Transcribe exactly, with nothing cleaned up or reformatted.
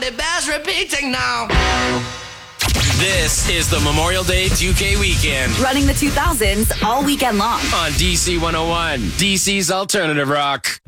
it bears repeating now. This is the Memorial Day two K weekend Running the two thousands all weekend long. on D C one oh one, D C's Alternative Rock.